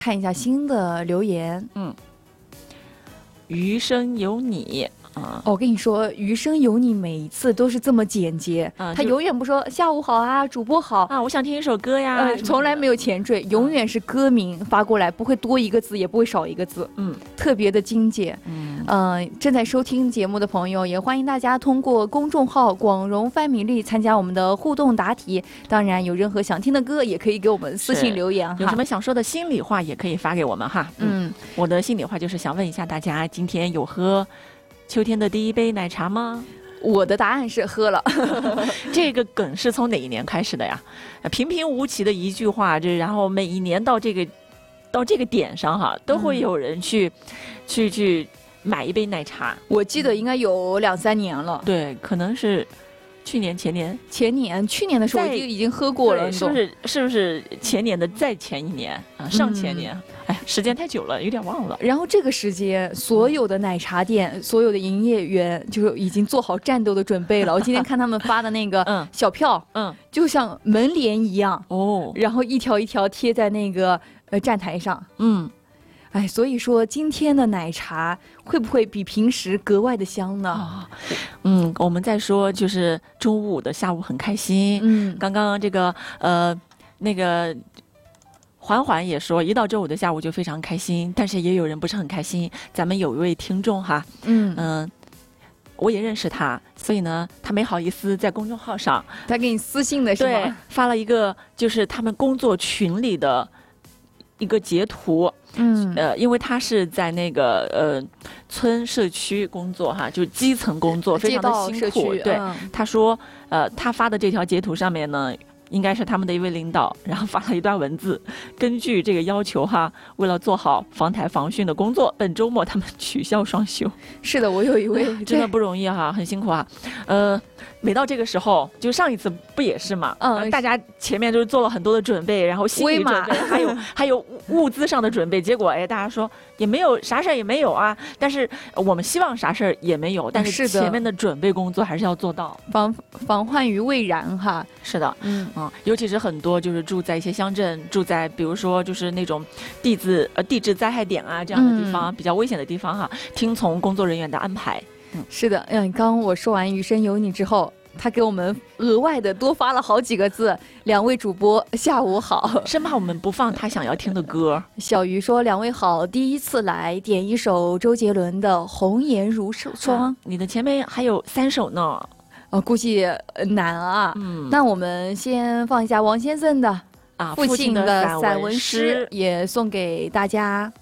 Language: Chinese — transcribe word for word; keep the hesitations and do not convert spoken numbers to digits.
看一下新的留言。 嗯，余生有你。 啊、哦，我跟你说，余生有你每一次都是这么简洁，啊、他永远不说下午好啊，主播好啊，我想听一首歌呀， 呃，从来没有前缀，永远是歌名发过来，不会多一个字，也不会少一个字，嗯，特别的精简。嗯，呃，正在收听节目的朋友，也欢迎大家通过公众号广荣翻米粒参加我们的互动答题。当然，有任何想听的歌，也可以给我们私信留言哈。 有什么想说的心里话，也可以发给我们哈。嗯，嗯我的心里话就是想问一下大家，今天有喝秋天的第一杯奶茶吗？ 我的答案是喝了。 这个梗是从哪一年开始的呀？平平无奇的一句话，这然后每一年到这个到这个点上哈，都会有人去、嗯、去去买一杯奶茶。 我记得应该有两三年了。 对，可能是去年前年前年去年的时候我就已经喝过了， 是不是？是不是前年的再前一年啊？上前年？嗯哎，时间太久了，有点忘了。 然后这个时间，所有的奶茶店、嗯、所有的营业员就已经做好战斗的准备了。我今天看他们发的那个小票，嗯，就像门帘一样哦，然后一条一条贴在那个呃站台上，嗯，哎，所以说今天的奶茶会不会比平时格外的香呢？哦、 嗯，我们再说就是中午的，下午很开心。嗯，刚刚这个呃那个。缓缓也说，一到周五的下午就非常开心，但是也有人不是很开心。咱们有一位听众哈，嗯嗯、呃，我也认识他，所以呢，他没好意思在公众号上， 他给你私信的是吗？ 对，发了一个就是他们工作群里的一个截图，嗯呃，因为他是在那个呃村社区工作哈，就是基层工作，非常的辛苦。对、嗯，他说，呃，他发的这条截图上面呢。应该是他们的一位领导，然后发了一段文字，根据这个要求哈，为了做好防台防汛的工作，本周末他们取消双休。 是的，我有一位真的不容易哈，很辛苦啊。呃，每到这个时候，就上一次不也是嘛？嗯、呃，大家前面就是做了很多的准备，然后心理准备，还有还有物资上的准备，结果哎，大家说也没有啥事儿也没有啊。但是我们希望啥事儿也没有，但是前面的准备工作还是要做到， 防防患于未然哈。 是的，嗯。嗯，尤其是很多就是住在一些乡镇，住在比如说就是那种地质呃地质灾害点啊这样的地方、嗯、比较危险的地方哈，听从工作人员的安排。 嗯，是的，嗯，刚刚我说完余生有你之后，他给我们额外的多发了好几个字，两位主播下午好， 生怕我们不放他想要听的歌。 小鱼说两位好，第一次来点一首周杰伦的《红颜如霜》、啊、 你的前面还有三首呢。 哦，估计难啊。嗯，那我们先放一下王先生的啊，父亲的散文诗，也送给大家。